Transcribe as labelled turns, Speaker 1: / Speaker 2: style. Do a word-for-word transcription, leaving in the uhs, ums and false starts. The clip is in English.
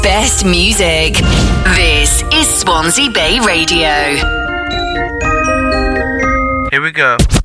Speaker 1: best music. This is Swansea Bay Radio.
Speaker 2: Here we go.